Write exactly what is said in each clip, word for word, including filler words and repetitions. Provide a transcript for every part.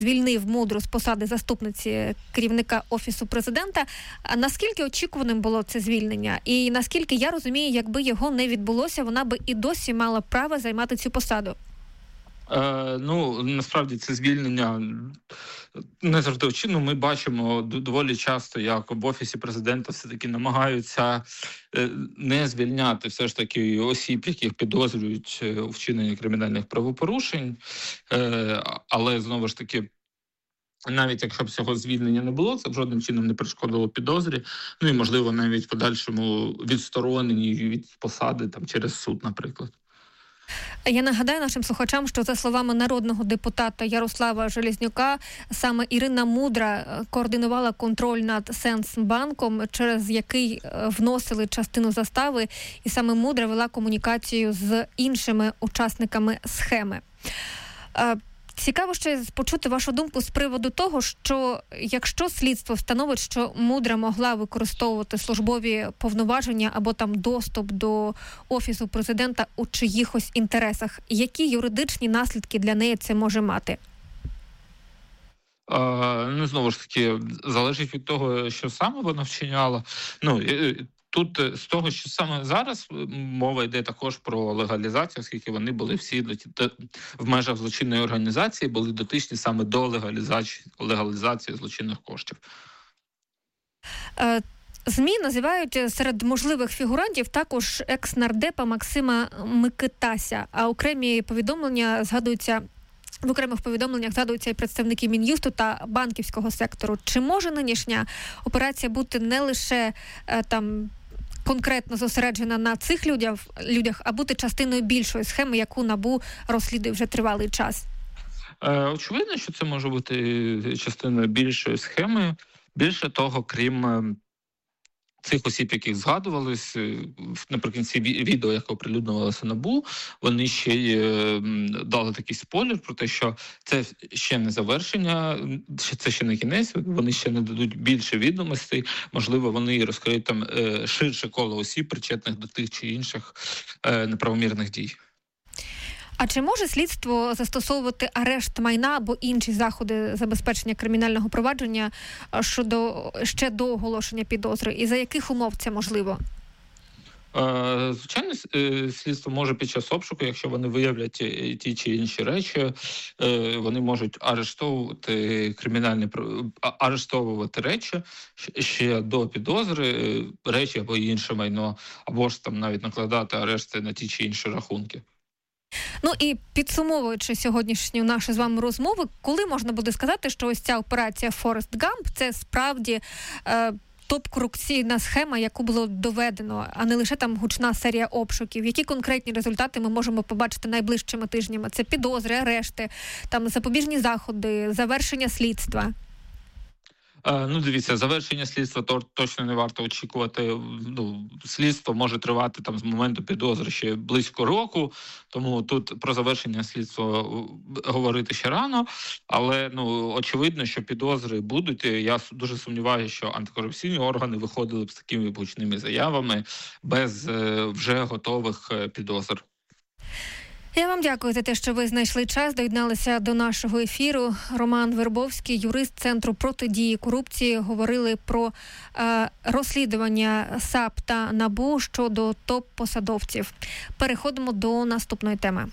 звільнив Мудру з посади заступниці керівника Офісу президента. А наскільки очікуваним було це звільнення? І наскільки я розумію, якби його не відбулося, вона би і досі мала право займати цю посаду? Е, ну, насправді це звільнення не завжди очевидно. Ми бачимо доволі часто, як в Офісі президента все-таки намагаються не звільняти все ж таки осіб, яких підозрюють у вчиненні кримінальних правопорушень. Е, але, знову ж таки, навіть якщо б цього звільнення не було, це б жодним чином не перешкодило підозрі. Ну і, можливо, навіть в подальшому відстороненні від посади там через суд, наприклад. Я нагадаю нашим слухачам, що за словами народного депутата Ярослава Железнюка, саме Ірина Мудра координувала контроль над Сенсбанком, через який вносили частину застави, і саме Мудра вела комунікацію з іншими учасниками схеми. Цікаво ще почути вашу думку з приводу того, що якщо слідство встановить, що Мудра могла використовувати службові повноваження або там доступ до Офісу президента у чиїхось інтересах, які юридичні наслідки для неї це може мати? А, ну, знову ж таки, залежить від того, що саме вона вчиняла. Ну, тут з того, що саме зараз мова йде також про легалізацію, оскільки вони були всі в межах злочинної організації, були дотичні саме до легалізації, легалізації злочинних коштів. ЗМІ називають серед можливих фігурантів також екс-нардепа Максима Микитася, а окремі повідомлення згадуються В окремих повідомленнях згадуються і представники Мін'юсту та банківського сектору. Чи може нинішня операція бути не лише е, там конкретно зосереджена на цих людях, людях, а бути частиною більшої схеми, яку НАБУ розслідує вже тривалий час? Е, очевидно, що це може бути частиною більшої схеми. Більше того, крім цих осіб, яких згадувались, наприкінці відео, яке оприлюднювалося НАБУ, вони ще й дали такий спойлер про те, що це ще не завершення, це ще не кінець, вони ще не дадуть більше відомостей, можливо, вони розкриють там ширше коло осіб, причетних до тих чи інших неправомірних дій. А чи може слідство застосовувати арешт майна або інші заходи забезпечення кримінального провадження щодо ще до оголошення підозри? І за яких умов це можливо? Звичайно, слідство може під час обшуку, якщо вони виявлять ті чи інші речі, вони можуть арештовувати кримінальні арештовувати речі ще до підозри, речі або інше майно, або ж там навіть накладати арешти на ті чи інші рахунки. Ну і підсумовуючи сьогоднішню нашу з вами розмову, коли можна буде сказати, що ось ця операція Форест Гамп – це справді е, топ-корупційна схема, яку було доведено, а не лише там гучна серія обшуків? Які конкретні результати ми можемо побачити найближчими тижнями? Це підозри, арешти, там запобіжні заходи, завершення слідства? Ну, дивіться, завершення слідства то точно не варто очікувати. Ну, слідство може тривати там з моменту підозри ще близько року, тому тут про завершення слідства говорити ще рано. Але, ну, очевидно, що підозри будуть. Я дуже сумніваюся, що антикорупційні органи виходили б з такими гучними заявами без вже готових підозр. Я вам дякую за те, що ви знайшли час, доєдналися до нашого ефіру. Роман Вербовський, юрист Центру протидії корупції, говорили про е, розслідування САП та НАБУ щодо топ-посадовців. Переходимо до наступної теми.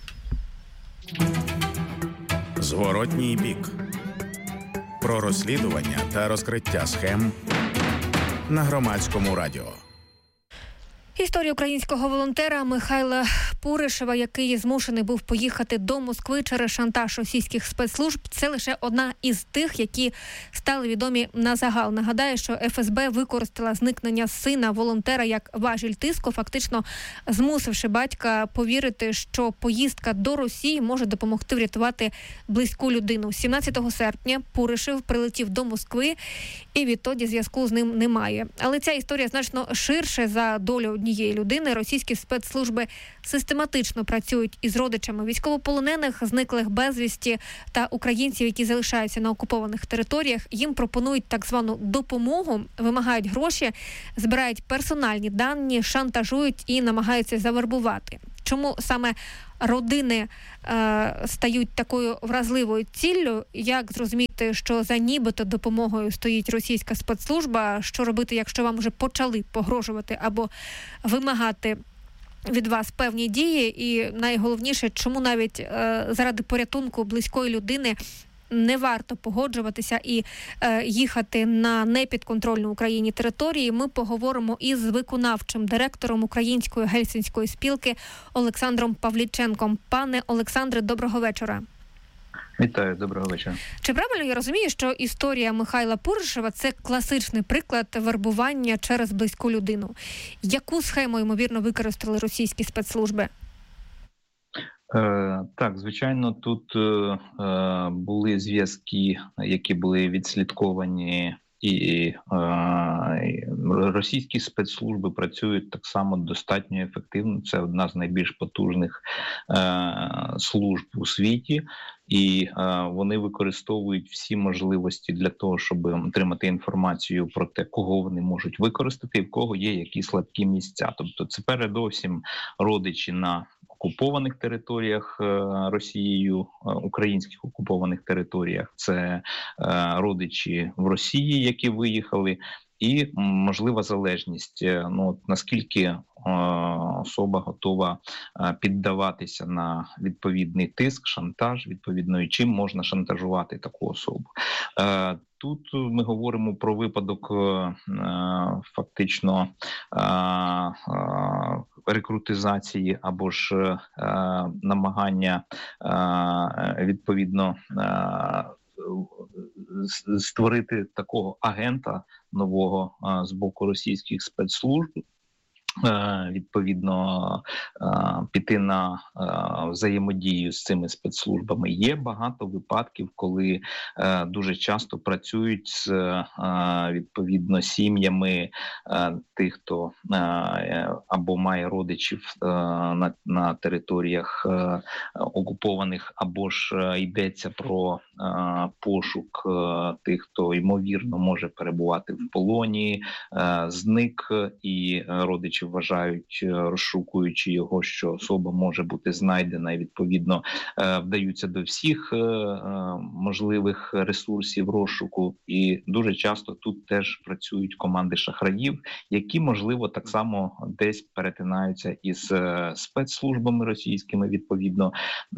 Зворотній бік. Про розслідування та розкриття схем на Громадському радіо. Історія українського волонтера Михайла Пуришева, який змушений був поїхати до Москви через шантаж російських спецслужб, це лише одна із тих, які стали відомі на загал. Нагадаю, що еф ес бе використала зникнення сина волонтера як важіль тиску, фактично змусивши батька повірити, що поїздка до Росії може допомогти врятувати близьку людину. сімнадцятого серпня Пуришев прилетів до Москви, і відтоді зв'язку з ним немає. Але ця історія значно ширше за долю однієї людини. Російські спецслужби систематично працюють із родичами військовополонених, зниклих безвісті та українців, які залишаються на окупованих територіях. Їм пропонують так звану допомогу, вимагають гроші, збирають персональні дані, шантажують і намагаються завербувати. чому саме родини е, стають такою вразливою ціллю, як зрозуміти, що за нібито допомогою стоїть російська спецслужба, що робити, якщо вам вже почали погрожувати або вимагати від вас певні дії, і найголовніше, чому навіть е, заради порятунку близької людини не варто погоджуватися і е, їхати на непідконтрольну Україні території. Ми поговоримо із виконавчим директором Української гельсінської спілки Олександром Павліченком. Пане Олександре, доброго вечора. Вітаю, доброго вечора. Чи правильно я розумію, що історія Михайла Пуришева – це класичний приклад вербування через близьку людину? Яку схему, ймовірно, використали російські спецслужби? Е, так, звичайно, тут е, були зв'язки, які були відслідковані, і е, російські спецслужби працюють так само достатньо ефективно. Це одна з найбільш потужних е, служб у світі. І е, вони використовують всі можливості для того, щоб отримати інформацію про те, кого вони можуть використати і в кого є які слабкі місця. Тобто це передовсім родичі на окупованих територіях Росією, українських окупованих територіях, це родичі в Росії, які виїхали, і можлива залежність. Ну, наскільки особа готова піддаватися на відповідний тиск, шантаж, відповідно, і чим можна шантажувати таку особу. Тут ми говоримо про випадок фактично рекрутизації або ж намагання відповідно створити такого агента нового з боку російських спецслужб. Відповідно, піти на взаємодію з цими спецслужбами. Є багато випадків, коли дуже часто працюють з відповідно сім'ями тих, хто або має родичів на, на територіях окупованих, або ж йдеться про пошук тих, хто ймовірно може перебувати в полоні, зник, і родичі вважають, розшукуючи його, що особа може бути знайдена, і відповідно вдаються до всіх можливих ресурсів розшуку. І дуже часто тут теж працюють команди шахраїв, які, можливо, так само десь перетинаються із спецслужбами російськими, відповідно,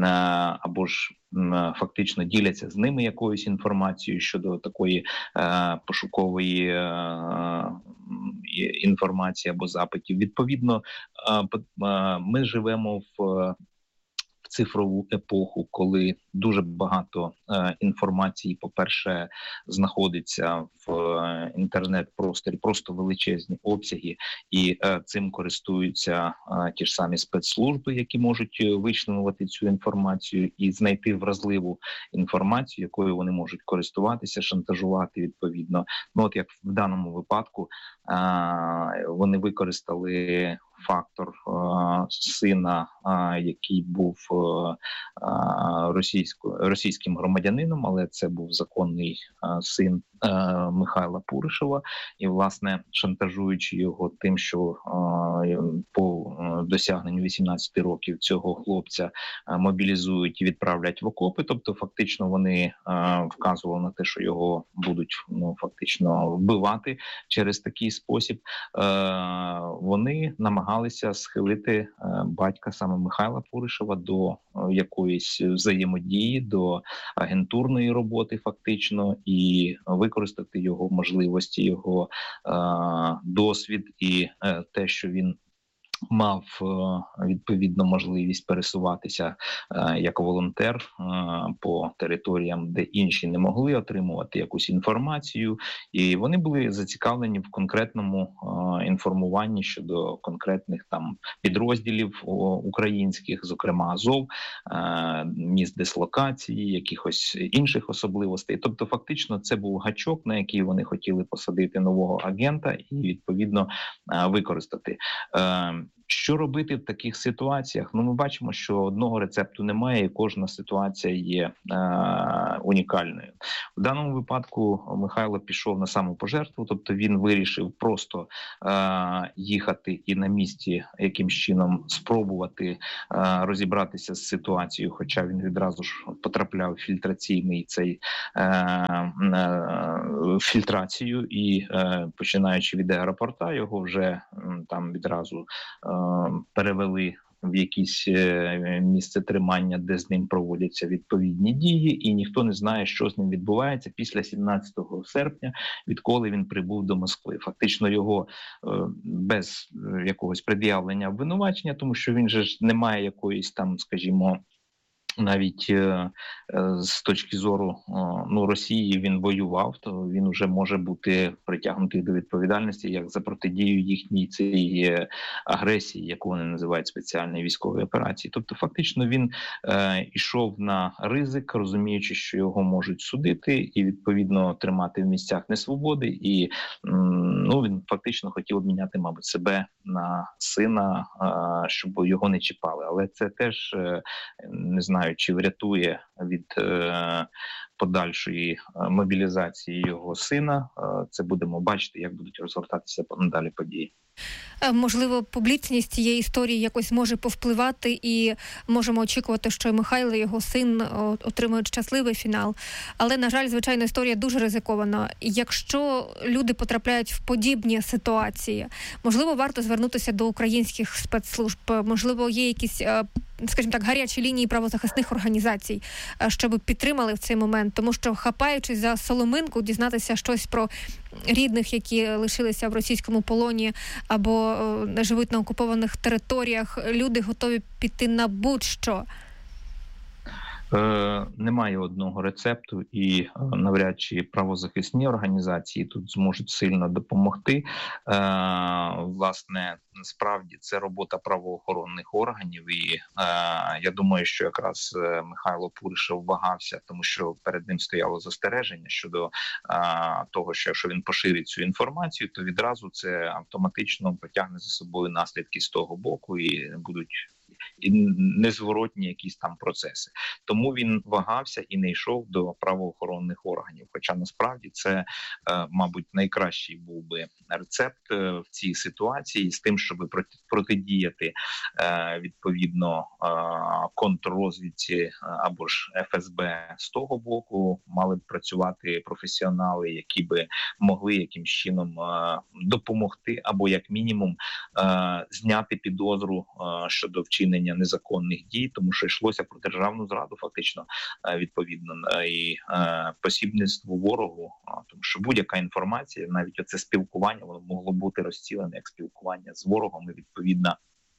або ж фактично діляться з ними якоюсь інформацією щодо такої е, пошукової е, інформації або запитів. Відповідно, е, е, ми живемо в цифрову епоху, коли дуже багато е, інформації, по-перше, знаходиться в е, інтернет-просторі, просто величезні обсяги, і е, цим користуються е, ті ж самі спецслужби, які можуть вичленувати цю інформацію і знайти вразливу інформацію, якою вони можуть користуватися, шантажувати відповідно. Ну от як в даному випадку е, вони використали фактор е, сина, е, який був е, російсько, російським громадянином, але це був законний е, син е, Михайла Пуришева, і, власне, шантажуючи його тим, що е, по досягненню вісімнадцяти років цього хлопця е, мобілізують і відправлять в окопи, тобто фактично вони е, вказували на те, що його будуть ну, фактично вбивати через такий спосіб, е, вони намагалися схилити е, батька саме Михайла Пуришева до е, якоїсь взаємодії, до агентурної роботи фактично, і використати його можливості, його е, досвід і е, те, що він мав відповідно можливість пересуватися е, як волонтер е, по територіям, де інші не могли отримувати якусь інформацію, і вони були зацікавлені в конкретному е, інформуванні щодо конкретних там підрозділів о, українських, зокрема Азов, е, місць дислокації, якихось інших особливостей. Тобто фактично це був гачок, на який вони хотіли посадити нового агента і відповідно е, використати. Е, Що робити в таких ситуаціях? Ну, ми бачимо, що одного рецепту немає, і кожна ситуація є е, унікальною. В даному випадку Михайло пішов на самопожертву, тобто він вирішив просто е, їхати і на місці якимсь чином спробувати е, розібратися з ситуацією, хоча він відразу ж потрапляв в фільтраційний цей е, е, фільтрацію і е, починаючи від аеропорта, його вже е, там відразу перевели в якесь місце тримання, де з ним проводяться відповідні дії, і ніхто не знає, що з ним відбувається після сімнадцятого серпня, відколи він прибув до Москви. Фактично його без якогось пред'явлення обвинувачення, тому що він же ж не має якоїсь там, скажімо, навіть е, з точки зору е, ну, Росії він воював, то він вже може бути притягнутий до відповідальності як за протидію їхній цій агресії, яку вони називають спеціальної військової операції. Тобто фактично він е, йшов на ризик, розуміючи, що його можуть судити і відповідно тримати в місцях несвободи. І м, ну, він фактично хотів обміняти, мабуть, себе на сина, е, щоб його не чіпали. Але це теж, е, не знаю, чи врятує від е, подальшої мобілізації його сина. Е, це будемо бачити, як будуть розгортатися надалі події. Можливо, публічність цієї історії якось може повпливати, і можемо очікувати, що Михайло, його син, отримають щасливий фінал. Але, на жаль, звичайно, історія дуже ризикована. Якщо люди потрапляють в подібні ситуації, можливо, варто звернутися до українських спецслужб, можливо, є якісь, скажімо так, гарячі лінії правозахисних організацій, щоб підтримали в цей момент, тому що, хапаючись за соломинку, дізнатися щось про рідних, які лишилися в російському полоні або е, живуть на окупованих територіях, люди готові піти на будь-що. Е, немає одного рецепту, і е, навряд чи правозахисні організації тут зможуть сильно допомогти. Е, власне, насправді це робота правоохоронних органів, і е, я думаю, що якраз Михайло Пуришев вагався, тому що перед ним стояло застереження щодо е, того, що якщо він поширить цю інформацію, то відразу це автоматично потягне за собою наслідки з того боку і будуть і незворотні якісь там процеси. Тому він вагався і не йшов до правоохоронних органів. Хоча насправді це, е, мабуть, найкращий був би рецепт е, в цій ситуації з тим, щоб проти, протидіяти е, відповідно е, контррозвідці або ж еф ес бе з того боку. Мали б працювати професіонали, які би могли якимсь чином е, допомогти або як мінімум е, зняти підозру е, щодо вчинення незаконних дій, тому що йшлося про державну зраду, фактично, відповідно, і посібництво ворогу, тому що будь-яка інформація, навіть оце спілкування, воно могло бути розцілене як спілкування з ворогом, і відповідно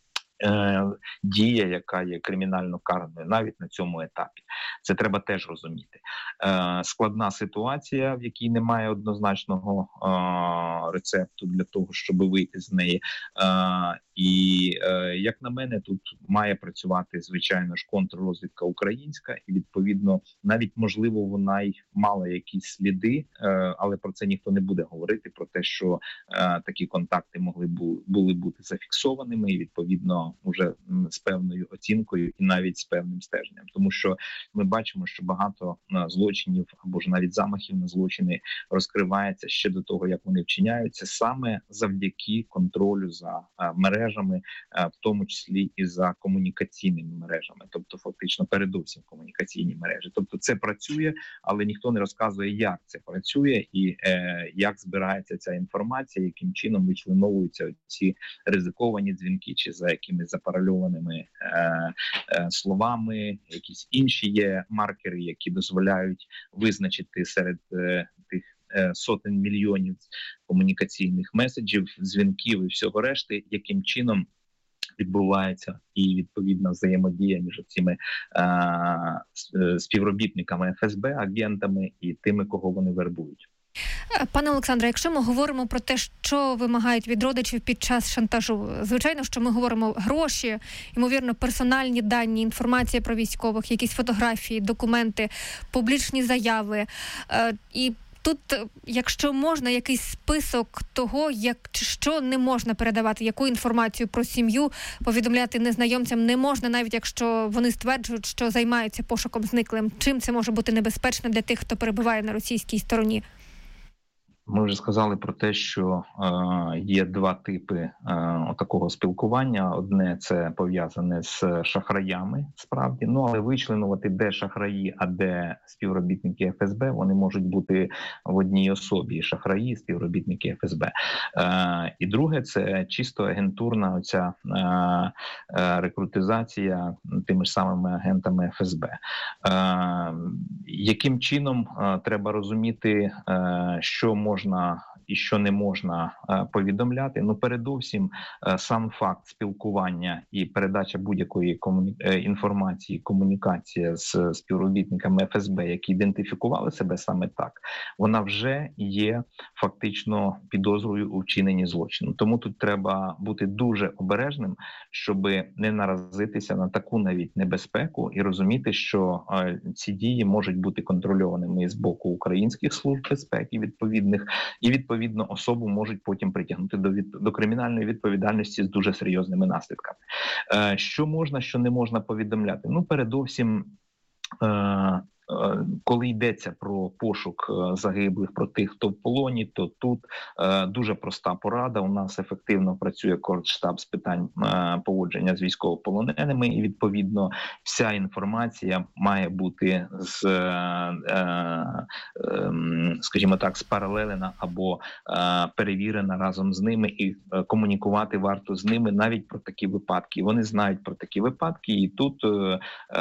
дія, яка є кримінально караною навіть на цьому етапі. Це треба теж розуміти. Складна ситуація, в якій немає однозначного рецепту для того, щоб вийти з неї. І, як на мене, тут має працювати, звичайно ж, контррозвідка українська, і, відповідно, навіть, можливо, вона й мала якісь сліди, але про це ніхто не буде говорити, про те, що такі контакти могли були бути зафіксованими, і, відповідно, вже з певною оцінкою і навіть з певним стеженням. Тому що ми бачимо, що багато злочинів або ж навіть замахів на злочини розкривається ще до того, як вони вчиняються, саме завдяки контролю за мережами, в тому числі і за комунікаційними мережами. Тобто, фактично, передусім комунікаційні мережі. Тобто це працює, але ніхто не розказує, як це працює і е, як збирається ця інформація, яким чином вичленовуються ці ризиковані дзвінки, чи за якими запаральованими е, е, словами, якісь інші є маркери, які дозволяють визначити серед е, тих е, сотень мільйонів комунікаційних меседжів, дзвінків і всього решти, яким чином відбувається і відповідна взаємодія між цими е, співробітниками еф ес бе, агентами і тими, кого вони вербують. Пане Олександре, якщо ми говоримо про те, що вимагають від родичів під час шантажу, звичайно, що ми говоримо гроші, ймовірно, персональні дані, інформація про військових, якісь фотографії, документи, публічні заяви. І Тут, якщо можна, якийсь список того, як що не можна передавати, яку інформацію про сім'ю повідомляти незнайомцям не можна, навіть якщо вони стверджують, що займаються пошуком зниклим. Чим це може бути небезпечно для тих, хто перебуває на російській стороні? Ми вже сказали про те, що е, є два типи е, такого спілкування. Одне – це пов'язане з шахраями, справді. Ну, але вичленувати, де шахраї, а де співробітники еф ес бе, вони можуть бути в одній особі. Шахраї, співробітники еф ес бе. Е, і друге – це чисто агентурна оця е, е, рекрутизація тими ж самими агентами еф ес бе. Е, яким чином е, треба розуміти, е, що може можна і що не можна е, повідомляти. Ну, передовсім, е, сам факт спілкування і передача будь-якої комуні... е, інформації, комунікація з співробітниками еф ес бе, які ідентифікували себе саме так, вона вже є фактично підозрою у вчиненні злочину. Тому тут треба бути дуже обережним, щоб не наразитися на таку навіть небезпеку і розуміти, що е, ці дії можуть бути контрольованими з боку українських служб безпеки відповідних, і відповідно особу можуть потім притягнути до від до кримінальної відповідальності з дуже серйозними наслідками. Е, що можна, що не можна повідомляти? Ну, передовсім, е, коли йдеться про пошук загиблих, про тих, хто в полоні, то тут е, дуже проста порада. У нас ефективно працює Коордштаб з питань е, поводження з військовополоненими, і відповідно вся інформація має бути з, е, е, скажімо так, спаралелена або е, перевірена разом з ними, і е, комунікувати варто з ними навіть про такі випадки. Вони знають про такі випадки, і тут е,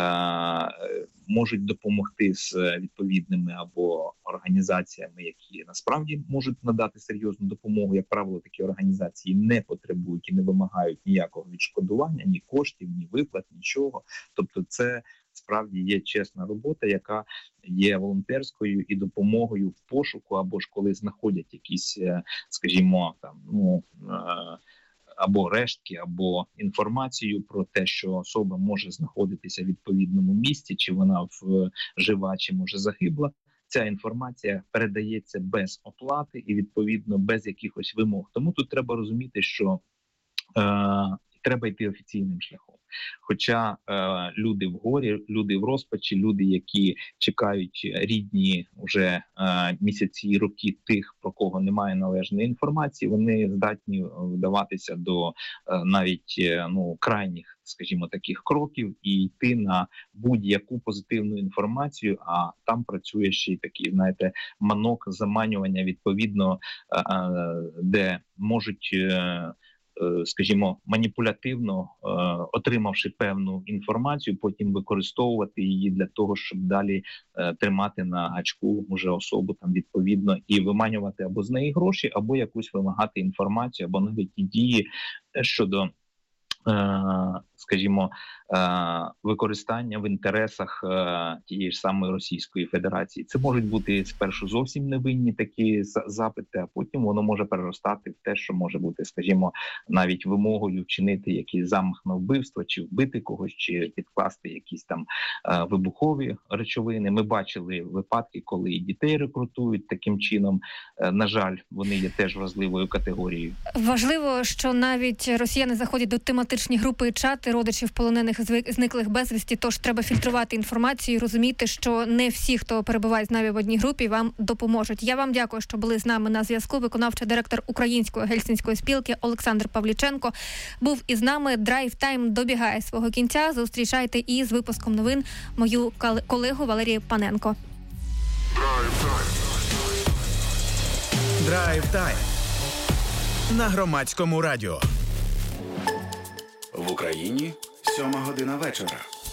е, можуть допомогти з відповідними або організаціями, які насправді можуть надати серйозну допомогу. Як правило, такі організації не потребують і не вимагають ніякого відшкодування, ні коштів, ні виплат, нічого. Тобто це справді є чесна робота, яка є волонтерською і допомогою в пошуку, або ж коли знаходять якісь, скажімо, там, ну, або рештки, або інформацію про те, що особа може знаходитися в відповідному місці, чи вона в жива, чи може загибла. Ця інформація передається без оплати і, відповідно, без якихось вимог. Тому тут треба розуміти, що е, треба йти офіційним шляхом. Хоча е, люди в горі, люди в розпачі, люди, які чекають рідні вже е, місяці і роки тих, про кого немає належної інформації, вони здатні вдаватися до е, навіть е, ну, крайніх, скажімо, таких кроків і йти на будь-яку позитивну інформацію, а там працює ще й такий, знаєте, манок заманювання, відповідно, е, де можуть е, скажімо, маніпулятивно, е, отримавши певну інформацію, потім використовувати її для того, щоб далі е, тримати на гачку уже особу там відповідно і виманювати або з неї гроші, або якусь вимагати інформацію, або навіть і дії щодо, е, скажімо, е, використання в інтересах е, тієї ж самої Російської Федерації. Це можуть бути спершу зовсім невинні такі запити, а потім воно може переростати в те, що може бути, скажімо, навіть вимогою вчинити якийсь замах на вбивство, чи вбити когось, чи підкласти якісь там е, вибухові речовини. Ми бачили випадки, коли і дітей рекрутують таким чином. Е, на жаль, вони є теж важливою категорією. Важливо, що навіть росіяни заходять до тематичні групи і чати родичів полонених зниклих безвісті, тож треба фільтрувати інформацію і розуміти, що не всі, хто перебуває з нами в одній групі, вам допоможуть. Я вам дякую, що були з нами на зв'язку. Виконавчий директор Української гельсінської спілки Олександр Павліченко був із нами. Драйв Тайм добігає свого кінця. Зустрічайте із випуском новин мою колегу Валерію Паненко. Драйв Тайм на Громадському радіо. В Україні сьома година вечора.